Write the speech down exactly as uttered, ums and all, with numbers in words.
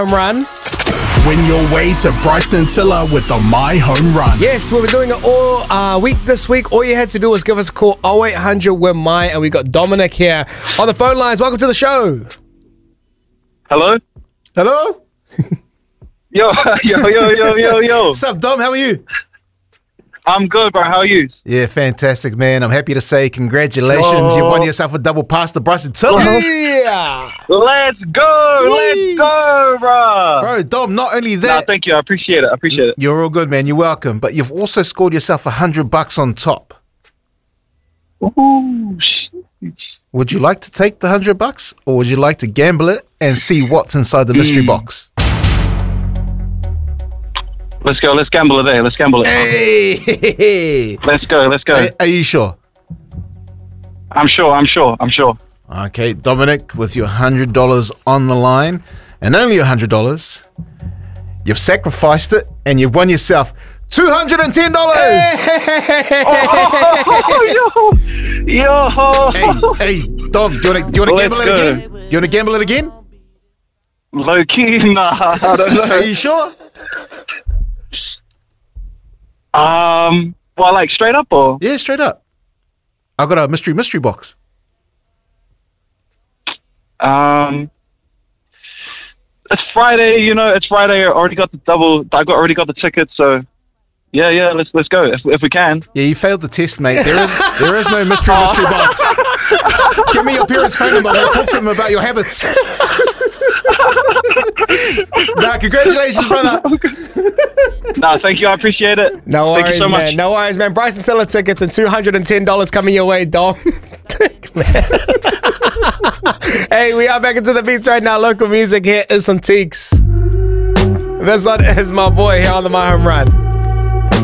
Home Run. Win your way to Bryson Tiller with the My Home Run. Yes, we've been doing it all uh, week this week. All you had to do was give us a call oh eight hundred win my, and we got Dominic here on the phone lines. Welcome to the show. Hello? Hello? Yo, yo, yo, yo, yo, yo. What's up, Dom? How are you? I'm good, bro. How are you? Yeah, fantastic, man. I'm happy to say congratulations. Oh. You won yourself a double pass to Bryson Tiller. Yeah. Let's go. Let's go, bro. Bro, Dom, not only Nah, that, thank you. I appreciate it. I appreciate it. you're all good, man. You're welcome. But you've also scored yourself a hundred bucks on top. Ooh, shit. Would you like to take the hundred bucks, or would you like to gamble it and see what's inside the mystery Mm. box? Let's go. Let's gamble it there. Let's gamble it. Hey! Let's go. Let's go. Are, are you sure? I'm sure. I'm sure. I'm sure. Okay, Dominic, with your hundred dollars on the line, and only a hundred dollars, you've sacrificed it, and you've won yourself two hundred and ten dollars. Oh, yo, yo. Hey, hey, Dom, do you want to do you want to Let's gamble it go. again? You want to gamble it again? Low key, nah. I don't know. Are you sure? Um, well, like straight up or? Yeah, straight up. I got a mystery mystery box. Um, it's Friday, you know. It's Friday. I already got the double. I got already got the ticket. So, yeah, yeah. Let's let's go if if we can. Yeah, you failed the test, mate. There is there is no mystery mystery box. Give me your parents' phone number. I'll talk to them about your habits. Nah, congratulations, brother. Nah, thank you. I appreciate it. No Thank you worries, so much. man. No worries, man. Bryson Tiller tickets and two hundred ten dollars coming your way, Dom. Hey, we are back into the beats right now. Local music. Here is some Teeks. This one is my boy here on the My Home Run.